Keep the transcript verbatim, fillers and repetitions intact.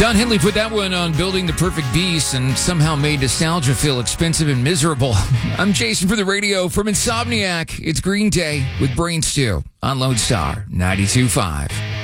Don Henley put that one on Building the Perfect Beast and somehow made nostalgia feel expensive and miserable. I'm Jason for the radio from Insomniac. It's Green Day with Brain Stew on Lone Star ninety-two point five.